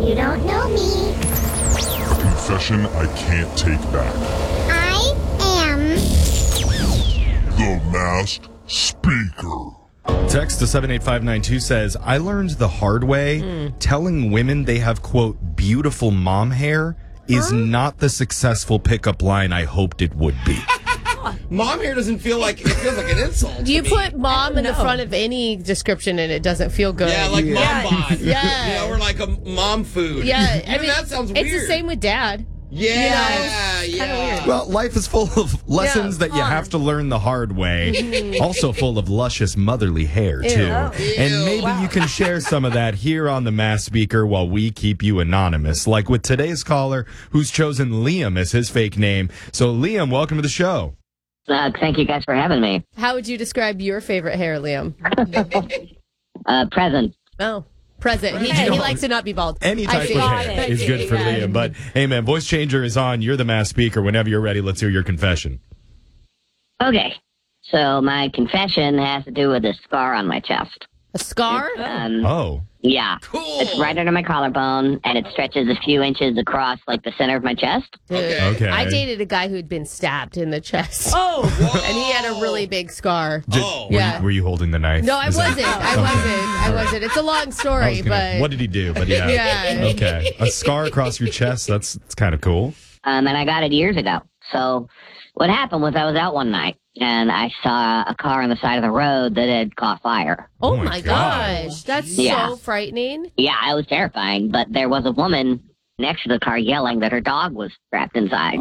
You don't know me. Confession I can't take back. I am The Masked Speaker. Text to 78592 says, I learned the hard way telling women they have, quote, beautiful mom hair is not the successful pickup line I hoped it would be. Mom hair doesn't feel like, it feels like an insult. You to put me. mom in the front of any description and it doesn't feel good. Yeah, like mom bod. Yeah. You know, or like a mom food. Yeah, You know, that sounds weird. It's the same with dad. Yeah, kinda weird. Well, life is full of lessons that you have to learn the hard way. Also full of luscious motherly hair, too. And maybe you can share some of that here on the Mass Speaker while we keep you anonymous, like with today's caller who's chosen Liam as his fake name. So, Liam, welcome to the show. Thank you guys for having me. How would you describe your favorite hair, Liam? Present. Oh, present. He likes to not be bald. Any type of hair is good for Liam. But, hey, man, Voice Changer is on. You're the Mass Speaker. Whenever you're ready, let's hear your confession. Okay. So my confession has to do with a scar on my chest. A scar? Oh. Yeah. Cool. It's right under my collarbone, and it stretches a few inches across, like, the center of my chest. Okay. I dated a guy who'd been stabbed in the chest. Oh, And he had a really big scar. Were you holding the knife? No, I Is that- wasn't. I wasn't. It's a long I was story, gonna- but What did he do? But yeah. Yeah. Okay. A scar across your chest, that's kind of cool. And I got it years ago. So what happened was I was out one night, and I saw a car on the side of the road that had caught fire. oh my my God. gosh, that's Yeah. so frightening. Yeah, it was terrifying, but there was a woman next to the car yelling that her dog was trapped inside.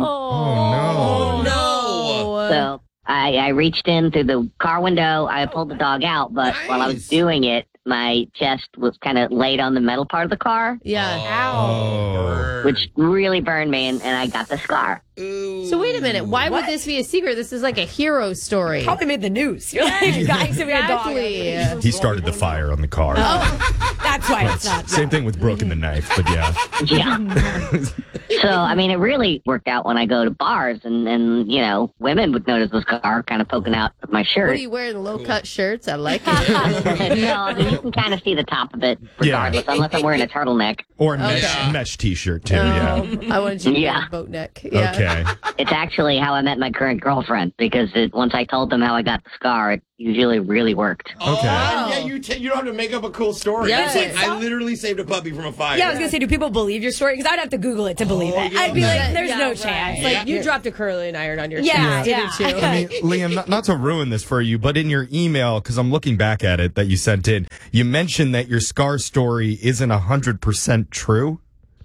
Oh, no. So I reached in through the car window. I pulled the dog out, but while I was Nice. doing it, my chest was kind of laid on the metal part of the car, Yeah. Oh. which really burned me, and I got the scar. Ooh. So wait a minute. Why would this be a secret? This is like a hero story. Probably made the news. You're like, guys, we had a dog. Exactly. He started the fire on the car. That's why it's not. Same thing with Brooke and the knife, but yeah. Yeah. So, I mean, it really worked out when I go to bars, and you know, women would notice the scar kind of poking out of my What shirt. are you wearing? Low-cut shirts? I like it. No, I mean, you can kind of see the top of it regardless, unless I'm wearing a turtleneck. Or a mesh t-shirt, too, yeah. I wanted you to Yeah. wear a boat neck. Yeah. Okay. It's actually how I met my current girlfriend, because once I told them how I got the scar, it usually really worked. Oh, Okay. yeah, you don't have to make up a cool story. Yes. It's like, I literally saved a puppy from a fire. Yeah, I was going to say, do people believe your story? Because I'd have to Google it to believe it. yeah. I'd be like, Yeah, there's yeah, no right. chance. Like, you dropped a curling iron on your Yeah, chest, yeah. didn't you? I mean, Liam, not to ruin this for you, but in your email, because I'm looking back at it that you sent in, you mentioned that your scar story isn't 100% true.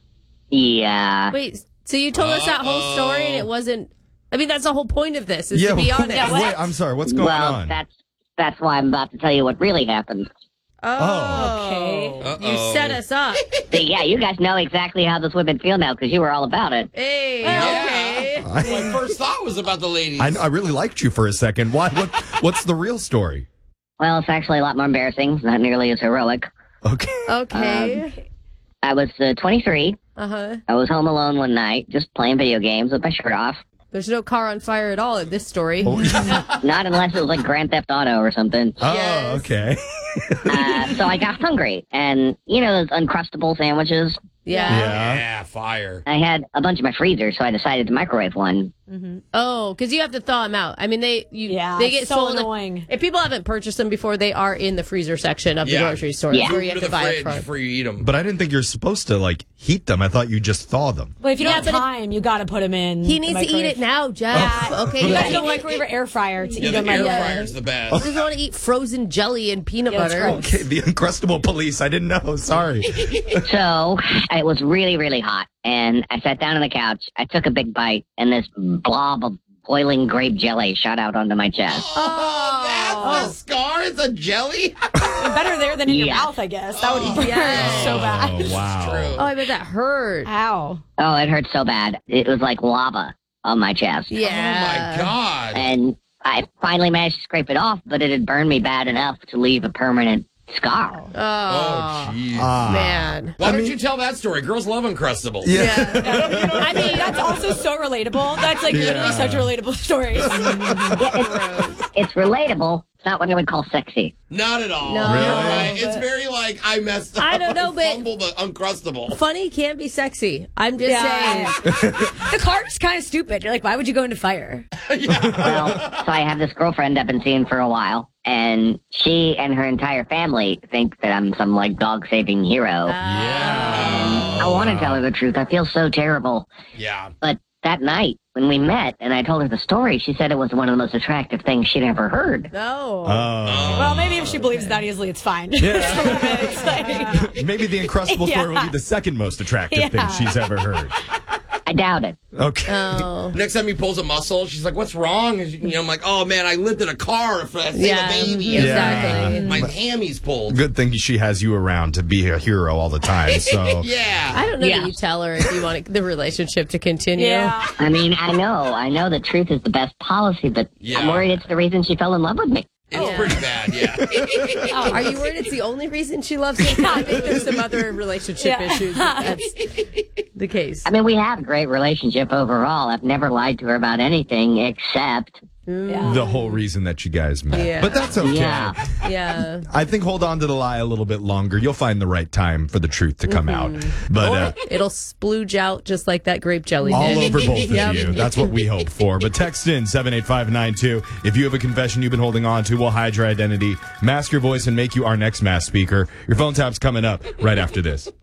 Yeah. Wait, so you told us that whole story and it wasn't... I mean, that's the whole point of this, is to be honest. Wait, I'm sorry, what's going Well, on? that's why I'm about to tell you what really happened. Oh, Okay. You set us up. See, yeah, you guys know exactly how those women feel now, because you were all about it. Hey, Yeah. okay. My first thought was about the ladies. I really liked you for a second. What's the real story? Well, it's actually a lot more embarrassing, not nearly as heroic. Okay. Okay. I was 23. Uh-huh. I was home alone one night, just playing video games with my shirt off. There's no car on fire at all in this story. Not unless it was like Grand Theft Auto or something. Oh, okay. So I got hungry, and you know those Uncrustable sandwiches? Yeah. Yeah, fire. I had a bunch in my freezer, so I decided to microwave one. Oh, because you have to thaw them out. I mean, they get so sold. annoying. If people haven't purchased them before, they are in the freezer section of the Yeah. grocery store. Yeah. That's where Move you to have the to buy it fridge from. before you eat them. But I didn't think you're supposed to, like, heat them. I thought you just thaw them. But if you don't have but if- time, you got to put them in. He the needs to eat microwave. it now, Jeff. Okay, You you guys guys don't microwave or air fryer to Yeah, eat the them air like fryer's the best. just want to eat frozen jelly and peanut Yeah, it's butter. gross. Okay, the Uncrustable police. I didn't know. Sorry. So it was really, really hot, and I sat down on the couch. I took a big bite, and this blob of boiling grape jelly shot out onto my chest. Oh, that's the scar? It's a jelly? Better there than in your Yeah. mouth, I guess. That would burn Yeah. so bad. Oh, wow. Oh, I bet that hurt. Ow. Oh, it hurt so bad. It was like lava on my chest. Yeah. Oh, my God. And I finally managed to scrape it off, but it had burned me bad enough to leave a permanent scar. Oh, jeez. Man. Why don't you tell that story? Girls love Uncrustables. I mean, that's also so relatable. That's like literally such a relatable story. It's relatable, It's not what I would call sexy. Not at all. No. Right. It's very like, I messed up. I don't know, but- Fumble the Uncrustable. Funny can't be sexy. I'm just saying. The car is kind of stupid. You're like, why would you go into fire? Well, so I have this girlfriend I've been seeing for a while, and she and her entire family think that I'm some, like, dog-saving hero. Yeah. I want to tell her the truth. I feel so terrible. Yeah. But that night, when we met and I told her the story, she said it was one of the most attractive things she'd ever heard. No. Well, maybe if she believes that easily, it's fine. It's like- Maybe the Uncrustable story will be the second most attractive thing she's ever heard. I doubt it. Okay. Oh. Next time he pulls a muscle, she's like, "What's wrong?" And, I'm like, "Oh man, I lived in a car for a single baby. Exactly. My hammy's pulled." Good thing she has you around to be a hero all the time. So Yeah. I don't know Yeah. that you tell her if you want the relationship to continue. Yeah. I mean, I know the truth is the best policy, but Yeah. I'm worried it's the reason she fell in love with me. It's pretty bad. Yeah. Oh, are you worried it's the only reason she loves you? I think there's some other relationship issues if that's the case. I mean, we have a great relationship overall. I've never lied to her about anything except the whole reason that you guys met. Yeah. But that's okay. Yeah. Yeah. I think hold on to the lie a little bit longer. You'll find the right time for the truth to come out. But It'll splooge out just like that grape jelly all did. over both Yep. of you. That's what we hope for. But text in 78592. If you have a confession you've been holding on to, we'll hide your identity, mask your voice, and make you our next mass speaker. Your phone tap's coming up right after this.